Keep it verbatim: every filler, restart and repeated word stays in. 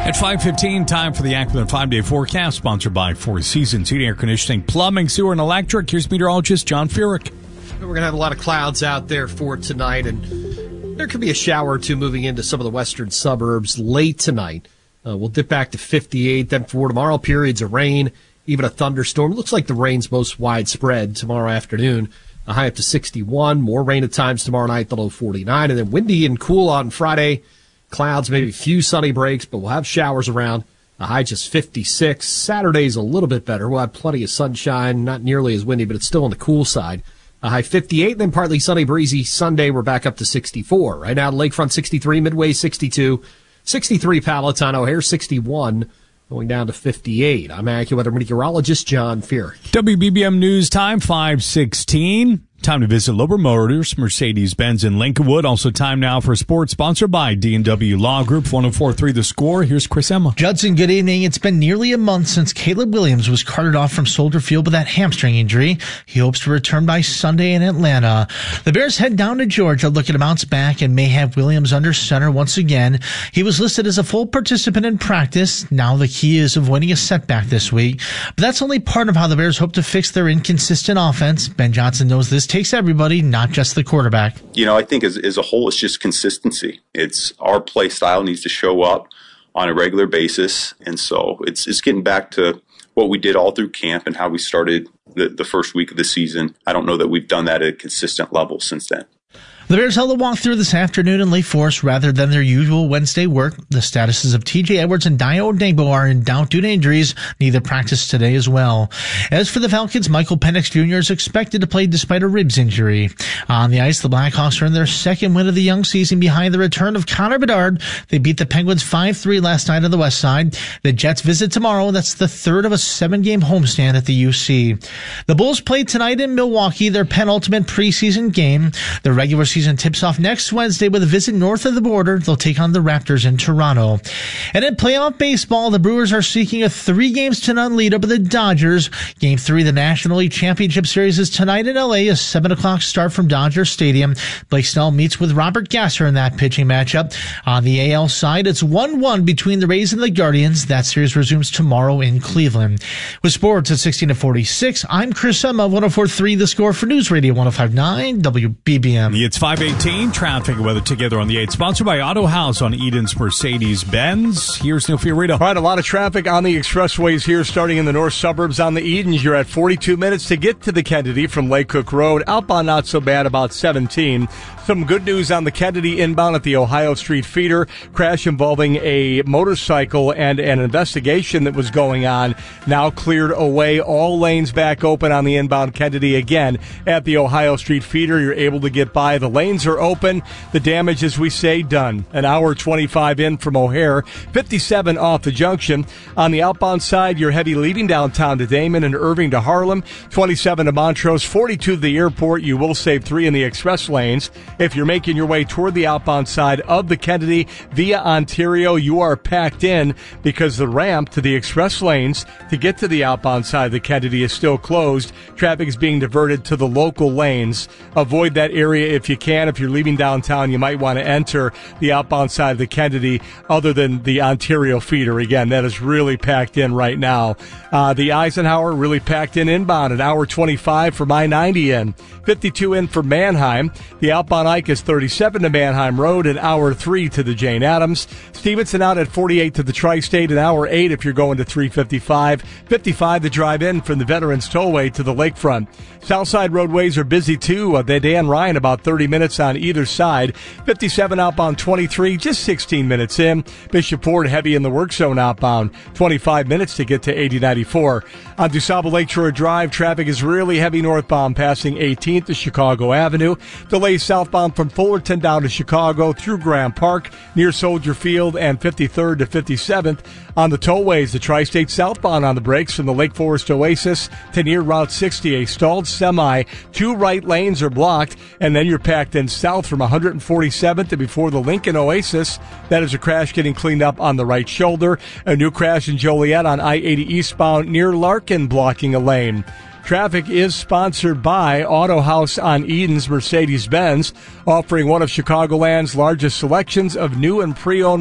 At five fifteen, time for the Aquilon five-day forecast, sponsored by Four Seasons Heating, Air Conditioning, Plumbing, Sewer, and Electric. Here's meteorologist John Furyk. We're going to have a lot of clouds out there for tonight, and there could be a shower or two moving into some of the western suburbs late tonight. Uh, we'll dip back to fifty-eight. Then for tomorrow, periods of rain, even a thunderstorm. It looks like the rain's most widespread tomorrow afternoon. A high up to sixty-one. More rain at times tomorrow night, the low forty-nine. And then windy and cool on Friday. Clouds, maybe a few sunny breaks, but we'll have showers around. A high just fifty-six. Saturday's a little bit better. We'll have plenty of sunshine, not nearly as windy, but it's still on the cool side. A high fifty-eight, then partly sunny, breezy. Sunday, we're back up to sixty-four. Right now, Lakefront sixty-three, Midway sixty-two, sixty-three Palatine, O'Hare sixty-one, going down to fifty-eight. I'm AccuWeather meteorologist John Furyk. W B B M News Time, five sixteen. Time to visit Lober Motors, Mercedes-Benz in Lincolnwood. Also time now for sports, sponsored by D and W Law Group. one oh four point three The Score. Here's Chris Emma. Judson, good evening. It's been nearly a month since Caleb Williams was carted off from Soldier Field with that hamstring injury. He hopes to return by Sunday in Atlanta. The Bears head down to Georgia looking to bounce back and may have Williams under center once again. He was listed as a full participant in practice. Now the key is avoiding a setback this week. But that's only part of how the Bears hope to fix their inconsistent offense. Ben Johnson knows this takes everybody, not just the quarterback. You know, I think as, as a whole, it's just consistency. It's our play style needs to show up on a regular basis. And so it's, it's getting back to what we did all through camp and how we started the, the first week of the season. I don't know that we've done that at a consistent level since then. The Bears held a walkthrough this afternoon in Lake Forest rather than their usual Wednesday work. The statuses of T J Edwards and Dio Odegbo are in doubt due to injuries. Neither practiced today as well. As for the Falcons, Michael Penix Junior is expected to play despite a ribs injury. On the ice, the Blackhawks are in their second win of the young season behind the return of Connor Bedard. They beat the Penguins five three last night on the west side. The Jets visit tomorrow. That's the third of a seven-game homestand at the U C. The Bulls play tonight in Milwaukee, their penultimate preseason game. The regular season Season tips off next Wednesday with a visit north of the border. They'll take on the Raptors in Toronto. And in playoff baseball, the Brewers are seeking a three games to none lead over the Dodgers. Game three of the National League Championship Series is tonight in L A, a seven o'clock start from Dodger Stadium. Blake Snell meets with Robert Gasser in that pitching matchup. On the A L side, it's one one between the Rays and the Guardians. That series resumes tomorrow in Cleveland. With sports at sixteen to forty-six, I'm Chris Emma, one oh four point three The Score for News Radio one oh five point nine W B B M. It's five eighteen, traffic and weather together on the eight, sponsored by Auto House on Eden's Mercedes-Benz. Here's Neil Fiorito. All right, a lot of traffic on the expressways here, starting in the north suburbs on the Edens. You're at forty-two minutes to get to the Kennedy from Lake Cook Road. Outbound, not so bad, about seventeen. Some good news on the Kennedy inbound at the Ohio Street feeder. Crash involving a motorcycle and an investigation that was going on. Now cleared away. All lanes back open on the inbound Kennedy again at the Ohio Street feeder. You're able to get by. The lanes are open. The damage, as we say, done. An hour twenty-five in from O'Hare. fifty-seven off the junction. On the outbound side, you're heavy leaving downtown to Damon and Irving to Harlem. twenty-seven to Montrose. forty-two to the airport. You will save three in the express lanes. If you're making your way toward the outbound side of the Kennedy via Ontario, you are packed in because the ramp to the express lanes to get to the outbound side of the Kennedy is still closed. Traffic is being diverted to the local lanes. Avoid that area if you can. If you're leaving downtown, you might want to enter the outbound side of the Kennedy other than the Ontario feeder. Again, that is really packed in right now. Uh, the Eisenhower really packed in inbound. An hour twenty-five from I ninety in. fifty-two in for Manheim. The outbound Ike is thirty-seven to Manheim Road. An hour three to the Jane Addams. Stevenson out at forty-eight to the Tri-State. An hour eight if you're going to three fifty-five. fifty-five to drive in from the Veterans Tollway to the Lakefront. Southside roadways are busy too. Uh, they Dan Ryan about thirty minutes on either side. fifty-seven outbound twenty-three, just sixteen minutes in. Bishop Ford heavy in the work zone outbound. twenty-five minutes to get to eighty ninety-four. On DuSable Lakeshore Drive, traffic is really heavy northbound passing eighteenth to Chicago Avenue. Delays southbound from Fullerton down to Chicago through Graham Park near Soldier Field and fifty-third to fifty-seventh. On the tollways, the Tri-State southbound on the brakes from the Lake Forest Oasis to near Route sixty. A stalled semi, two right lanes are blocked, and then you're packed in south from one forty-seventh to before the Lincoln Oasis. That is a crash getting cleaned up on the right shoulder. A new crash in Joliet on I eighty eastbound near Larkin blocking a lane. Traffic is sponsored by Auto House on Eden's Mercedes-Benz, offering one of Chicagoland's largest selections of new and pre-owned